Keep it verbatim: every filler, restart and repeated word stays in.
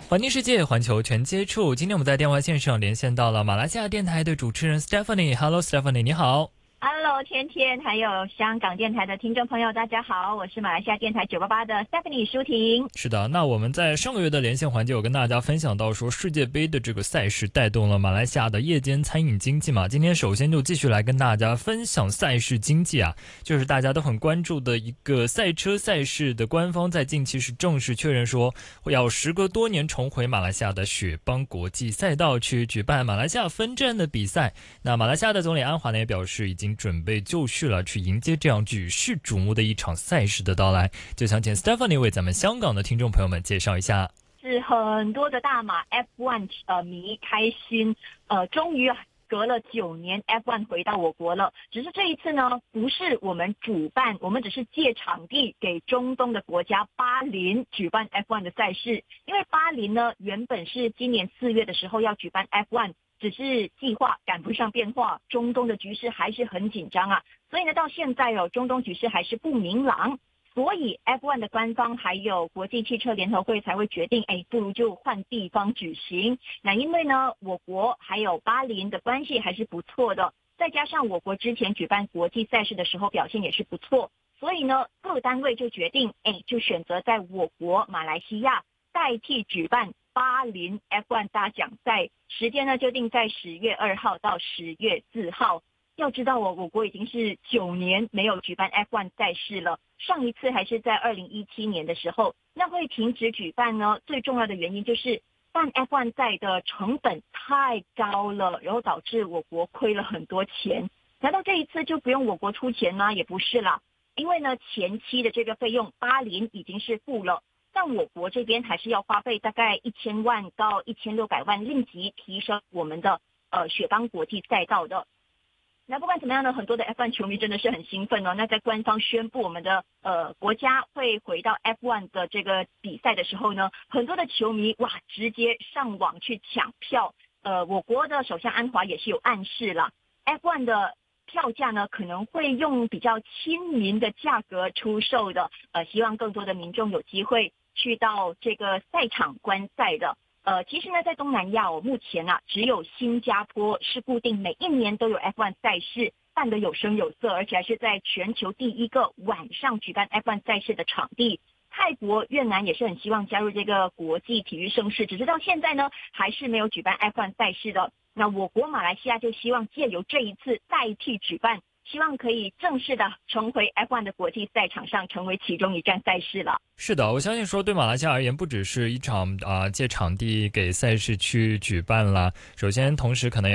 环境世界，环球全接触。今天我们在电话线上连线到了马来西亚电台的主持人 Stephanie。Hello Stephanie， 你好。 Hello， 天天还有香港电台的听众朋友，大家好，我是马来西亚电台九八八的 Stephanie 舒婷。 是的，那我们在上个月的连线环节有跟大家分享到说，世界杯的这个赛事带动了马来西亚的夜间餐饮经济嘛。今天首先就继续来跟大家分享赛事经济啊，就是大家都很关注的一个赛车赛事的官方在近期是正式确认说，要时隔多年重回马来西亚的雪邦国际赛道去举办马来西亚分站的比赛。那马来西亚的总理安华呢也表示，已经准备就绪了，去迎接这样举世瞩目的一场赛事的到来。就想请 Stephanie 为咱们香港的听众朋友们介绍一下。 是很多的大马 F 一 呃迷开心，呃，终于啊隔了九年 F 一 回到我国了。只是这一次呢，不是我们主办，我们只是借场地给中东的国家巴林举办 F 一 的赛事。因为巴林呢，原本是今年四月的时候要举办 F 一，只是计划赶不上变化，中东的局势还是很紧张啊。所以呢，到现在哦，中东局势还是不明朗。所以 F 一 的官方还有国际汽车联合会才会决定，哎，不如就换地方举行。那因为呢，我国还有巴林的关系还是不错的，再加上我国之前举办国际赛事的时候表现也是不错，所以呢，各单位就决定，哎，就选择在我国马来西亚代替举办巴林 F 一 大奖赛，时间呢就定在十月二号到十月四号。要知道我我国已经是九年没有举办 F 一 赛事了，上一次还是在二零一七年的时候。那会停止举办呢，最重要的原因就是办 F 一 赛的成本太高了，然后导致我国亏了很多钱。难道这一次就不用我国出钱吗？也不是啦，因为呢前期的这个费用巴林已经是付了，但我国这边还是要花费大概一千万到一千六百万，令吉提升我们的呃雪邦国际赛道的。那不管怎么样呢，很多的 F 一 球迷真的是很兴奋哦。那在官方宣布我们的呃国家会回到 F 一 的这个比赛的时候呢，很多的球迷哇直接上网去抢票。呃，我国的首相安华也是有暗示了 ，F 一 的票价呢可能会用比较亲民的价格出售的，呃，希望更多的民众有机会去到这个赛场观赛的。呃，其实呢，在东南亚哦，目前啊，只有新加坡是固定每一年都有 F 一 赛事，办得有声有色，而且还是在全球第一个晚上举办 F 一 赛事的场地。泰国、越南也是很希望加入这个国际体育盛事，只是到现在呢，还是没有举办 F 一 赛事的。那我国马来西亚就希望借由这一次代替举办，希望可以正式的重回 F 一 的国际赛场上，成为其中一站赛事了。 是的，我相信说对马来西亚而言，不只是一场啊、呃、借场地给赛事去举办了，首先同时可能